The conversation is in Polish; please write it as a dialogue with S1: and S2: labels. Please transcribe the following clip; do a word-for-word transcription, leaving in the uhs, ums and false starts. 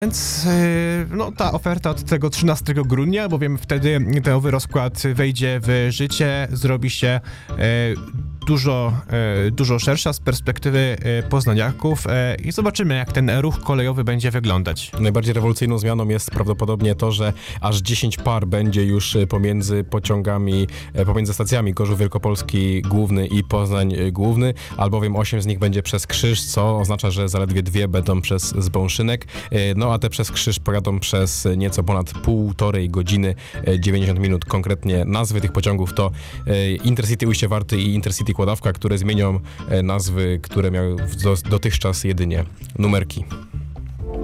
S1: Więc no, ta oferta od tego trzynastego grudnia, bowiem wtedy ten nowy rozkład wejdzie w życie, zrobi się e, dużo, e, dużo szersza z perspektywy e, poznaniaków e, i zobaczymy, jak ten ruch kolejowy będzie wyglądać.
S2: Najbardziej rewolucyjną zmianą jest prawdopodobnie to, że aż dziesięć par będzie już pomiędzy pociągami, pomiędzy stacjami Gorzów Wielkopolski Główny i Poznań Główny, albowiem osiem z nich będzie przez Krzyż, co oznacza, że zaledwie dwie będą przez Zbąszynek, no a te przez Krzyż pojadą przez nieco ponad półtorej godziny, dziewięćdziesiąt minut. Konkretnie nazwy tych pociągów to Intercity Ujście Warty i Intercity Kładawka, które zmienią nazwy, które miały dotychczas jedynie numerki.